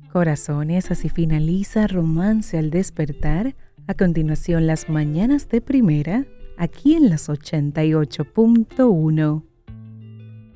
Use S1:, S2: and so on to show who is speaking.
S1: Corazones, así finaliza Romance al despertar. A continuación, las mañanas de primera, aquí en las 88.1.